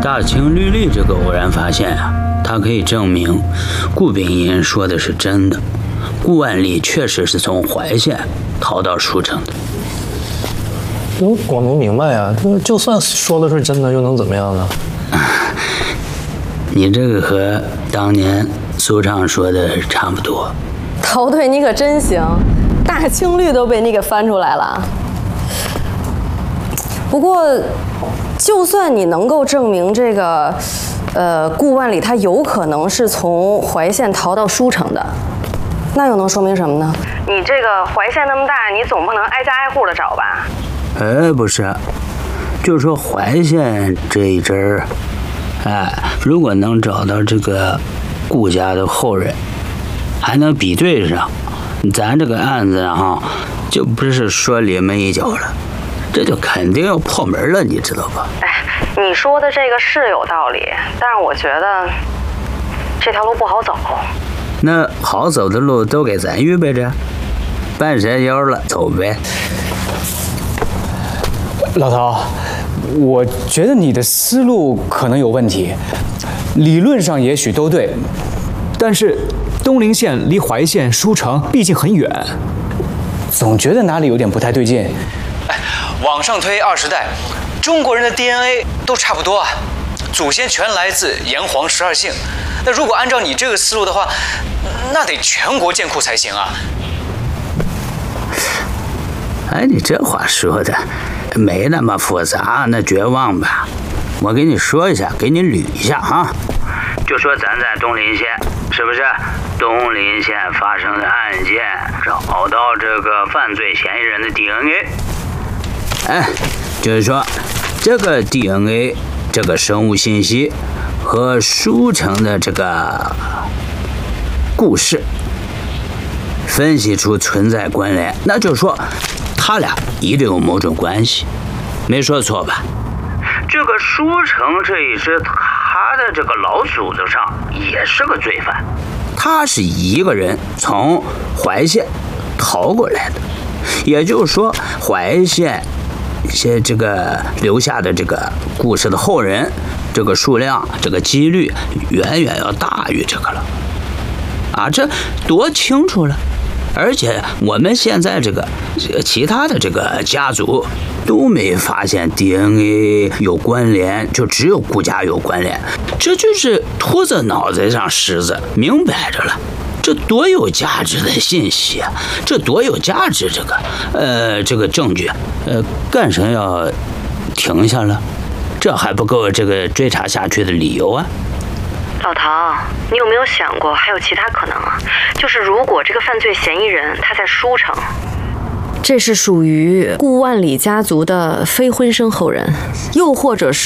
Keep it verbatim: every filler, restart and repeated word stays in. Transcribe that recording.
大清律例这个偶然发现啊，它可以证明顾秉银说的是真的，顾万里确实是从怀县逃到舒城的。 我管不明白呀，就就算说的是真的，又能怎么样呢？ 你这个和当年苏畅说的差不多。 陶队，你可真行，大清律都被你给翻出来了。不过，就算你能够证明这个，呃，顾万里他有可能是从怀县逃到舒城的，那又能说明什么呢？你这个怀县那么大，你总不能挨家挨户的找吧？ 哎，不是，就说怀县这一支儿，哎，如果能找到这个顾家的后人，还能比对上，咱这个案子哈，就不是说临门一脚了，这就肯定要破门了，你知道吧？ 哎，你说的这个是有道理，但是我觉得这条路不好走。 那好走的路都给咱预备着，半山腰了，走呗。 老陶，我觉得你的思路可能有问题，理论上也许都对，但是东陵县离怀县、舒城毕竟很远，总觉得哪里有点不太对劲。哎，往上推二十代，中国人的 D N A 都差不多啊，祖先全来自炎黄十二姓。那如果按照你这个思路的话，那得全国建库才行啊。 哎，你这话说的没那么复杂，那绝望吧？我给你说一下，给你捋一下啊。就说咱在东陵县，是不是？东陵县发生的案件，找到这个犯罪嫌疑人的 D N A。哎，就是说这个 D N A 这个生物信息和舒城的这个故事分析出存在关联，那就是说他俩一定有某种关系，没说错吧？这个舒城这一支，他的这个老祖宗上也是个罪犯，他是一个人从怀县逃过来的，也就是说怀县些这个留下的这个故事的后人，这个数量这个几率远远要大于这个了啊，这多清楚了。而且我们现在这个其他的这个家族都没发现 D N A 有关联，就只有顾家有关联，这就是秃子脑袋上虱子，明摆着了。这多有价值的信息啊！这多有价值这个呃这个证据，呃干什么要停下了？这还不够这个追查下去的理由啊！ 老陶，你有没有想过还有其他可能啊？就是如果这个犯罪嫌疑人他在舒城，这是属于顾万里家族的非婚生后人，又或者是